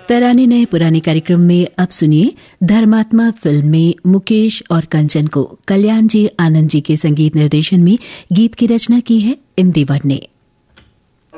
तराने नए पुराने कार्यक्रम में अब सुनिए धर्मात्मा फिल्म में मुकेश और कंचन को कल्याण जी आनंद जी के संगीत निर्देशन में गीत की रचना की है इंदिवर ने।